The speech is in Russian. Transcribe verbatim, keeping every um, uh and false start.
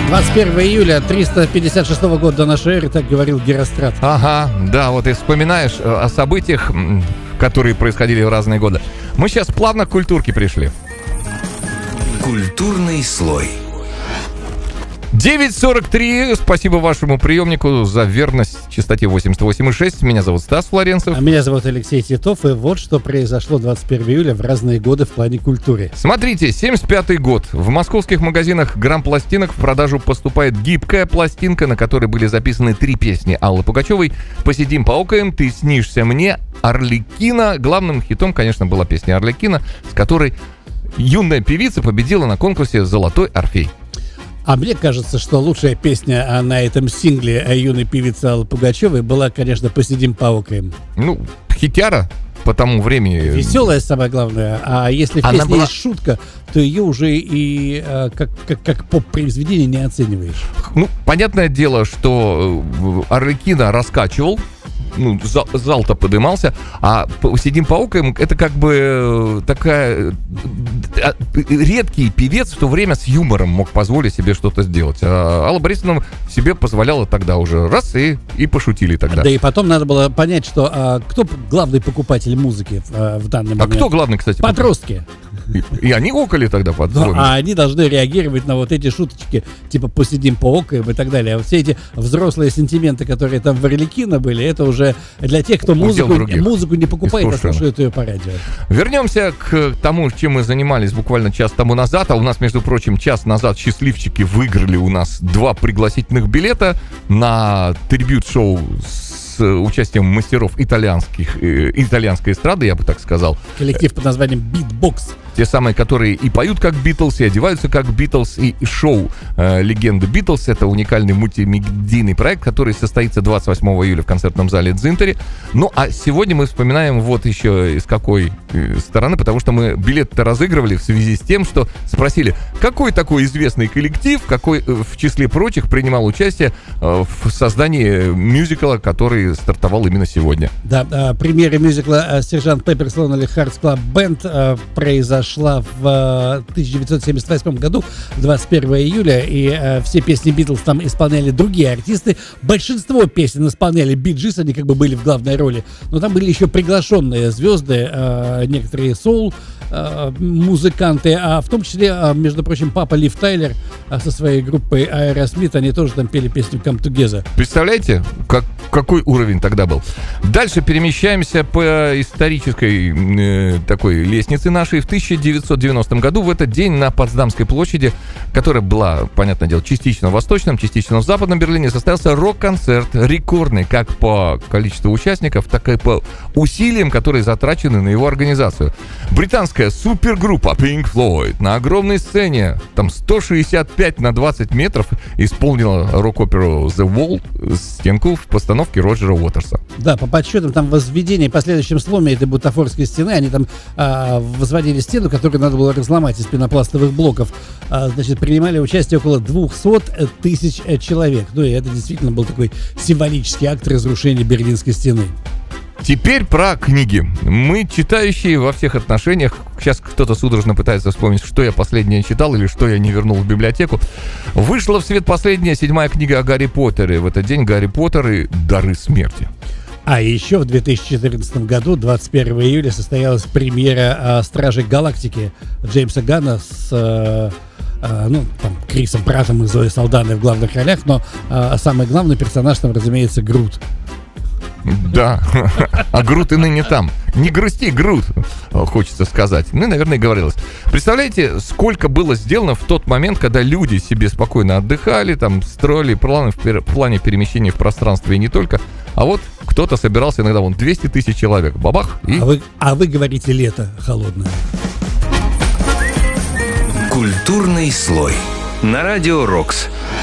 двадцать первого июля триста пятьдесят шестого года до нашей эры, так говорил Герострат. Ага, да, вот и вспоминаешь о событиях, которые происходили в разные годы. Мы сейчас плавно к культурке пришли. Культурный слой. девять сорок три. Спасибо вашему приемнику за верность частоте восемьдесят восемь и шесть. Меня зовут Стас Флоренцев. А меня зовут Алексей Титов. И вот что произошло двадцать первого июля в разные годы в плане культуры. Смотрите, семьдесят пятый год. В московских магазинах грамм-пластинок в продажу поступает гибкая пластинка, на которой были записаны три песни Аллы Пугачевой: «Посидим поокаем», «Ты снишься мне», «Арлекино». Главным хитом, конечно, была песня «Арлекино», с которой юная певица победила на конкурсе «Золотой Орфей». А мне кажется, что лучшая песня на этом сингле юной певицы Аллы Пугачевой была, конечно, «Посидим поокаем». Ну, хитяра по тому времени. Веселая, самое главное. А если в Она песне была... есть шутка, то ее уже и э, как, как, как поп-произведение не оцениваешь. Ну, понятное дело, что Арлекино раскачивал, ну, зал, зал-то подымался, а «Сидим поокаем» — это как бы такая... Редкий певец в то время с юмором мог позволить себе что-то сделать. А Алла Борисовна себе позволяла тогда уже раз и, и пошутили тогда. Да и потом надо было понять, что а, кто главный покупатель музыки а, в данный момент. А кто главный, кстати? Подростки. И, и они окали тогда под ну, а они должны реагировать на вот эти шуточки, типа «посидим поокаем» и так далее. А вот все эти взрослые сентименты, которые там в «Арлекино» были, это уже для тех, кто музыку, музыку не покупает, а слушает ее по радио. Вернемся к тому, чем мы занимались буквально час тому назад. А у нас, между прочим, час назад счастливчики выиграли у нас два пригласительных билета на трибьют-шоу с участием мастеров итальянских, э, итальянской эстрады, я бы так сказал. Коллектив под названием «Битбокс». Те самые, которые и поют как Битлз, и одеваются как Битлз, и, и шоу э, «Легенды Битлз». Это уникальный мультимедийный проект, который состоится двадцать восьмого июля в концертном зале «Дзинтери». Ну, а сегодня мы вспоминаем вот еще из какой э, стороны, потому что мы билеты-то разыгрывали в связи с тем, что спросили, какой такой известный коллектив, какой э, в числе прочих принимал участие э, в создании мюзикла, который стартовал именно сегодня. Да, э, премьера мюзикла «Сержант Пепперс Lonely Hearts Club Band» э, произошла шла в тысяча девятьсот семьдесят восьмом году, двадцать первого июля, и э, все песни Битлз там исполняли другие артисты. Большинство песен исполняли Би Джис, они как бы были в главной роли, но там были еще приглашенные звезды, э, некоторые соул э, музыканты, а в том числе, э, между прочим, папа Лив Тайлер э, со своей группой Aerosmith, они тоже там пели песню «Come Together». Представляете, как, какой уровень тогда был? Дальше перемещаемся по исторической э, такой лестнице нашей. В тысяча девятьсот девяностом году в этот день на Потсдамской площади, которая была, понятное дело, частично в Восточном, частично в Западном Берлине, состоялся рок-концерт, рекордный как по количеству участников, так и по усилиям, которые затрачены на его организацию. Британская супергруппа Pink Floyd на огромной сцене, там сто шестьдесят пять на двадцать метров, исполнила рок-оперу The Wall, стенку в постановке Роджера Уотерса. Да, по подсчетам, там возведение и последующем сломе этой бутафорской стены, они там а, возводили стену, которую надо было разломать из пенопластовых блоков. А, значит, принимали участие около двухсот тысяч человек. Ну и это действительно был такой символический акт разрушения Берлинской стены. Теперь про книги. Мы, читающие во всех отношениях, сейчас кто-то судорожно пытается вспомнить, что я последнее читал или что я не вернул в библиотеку. Вышла в свет последняя, седьмая книга о Гарри Поттере. В этот день «Гарри Поттер и дары смерти». А еще в две тысячи четырнадцатом году, двадцать первого июля, состоялась премьера э, «Стражей Галактики» Джеймса Ганна с э, э, ну, там, Крисом Праттом и Зоей Салданой в главных ролях, но э, самый главный персонаж там, разумеется, Грут. Да, а Грут и ныне там. Не грусти, Грут, хочется сказать. Ну, наверное, и говорилось. Представляете, сколько было сделано в тот момент, когда люди себе спокойно отдыхали, там, строили планы в, пер... в плане перемещения в пространстве и не только. А вот кто-то собирался иногда, вон, двести тысяч человек. Бабах и... А вы, а вы говорите, лето холодное. Культурный слой. На радио «Рокс».